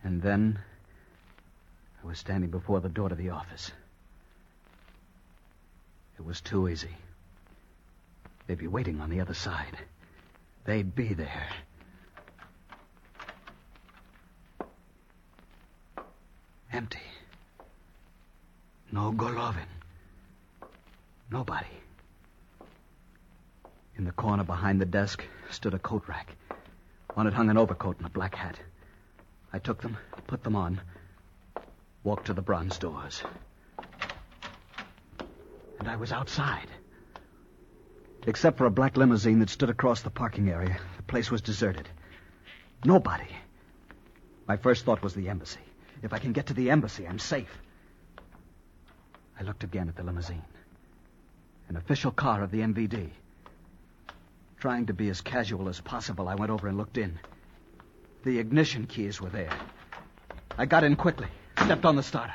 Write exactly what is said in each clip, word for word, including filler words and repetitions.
And then I was standing before the door to the office. It was too easy. They'd be waiting on the other side. They'd be there. Empty. No Golovin. Nobody. In the corner behind the desk stood a coat rack. On it hung an overcoat and a black hat. I took them, put them on, walked to the bronze doors. And I was outside. Except for a black limousine that stood across the parking area, the place was deserted. Nobody. My first thought was the embassy. If I can get to the embassy, I'm safe. I looked again at the limousine. An official car of the M V D. Trying to be as casual as possible, I went over and looked in. The ignition keys were there. I got in quickly, stepped on the starter.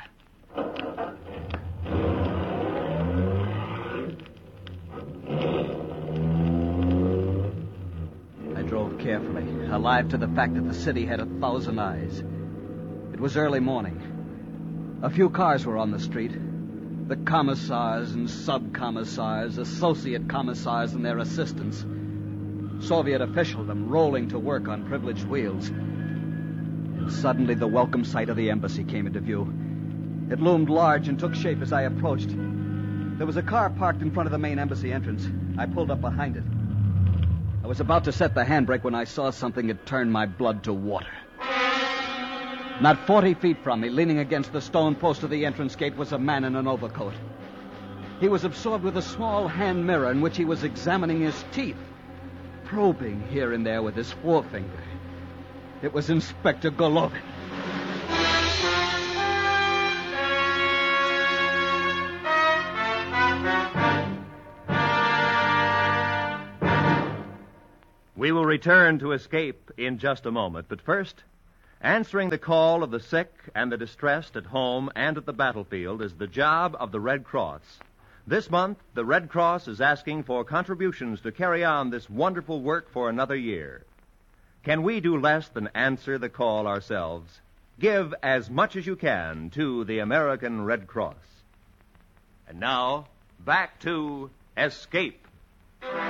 I drove carefully, alive to the fact that the city had a thousand eyes. It was early morning. A few cars were on the street. The commissars and sub-commissars, associate commissars and their assistants. Soviet officialdom rolling to work on privileged wheels. And suddenly the welcome sight of the embassy came into view. It loomed large and took shape as I approached. There was a car parked in front of the main embassy entrance. I pulled up behind it. I was about to set the handbrake when I saw something that turned my blood to water. Not forty feet from me, leaning against the stone post of the entrance gate, was a man in an overcoat. He was absorbed with a small hand mirror in which he was examining his teeth, probing here and there with his forefinger. It was Inspector Golovin. We will return to Escape in just a moment, but first, answering the call of the sick and the distressed at home and at the battlefield is the job of the Red Cross. This month, the Red Cross is asking for contributions to carry on this wonderful work for another year. Can we do less than answer the call ourselves? Give as much as you can to the American Red Cross. And now, back to Escape.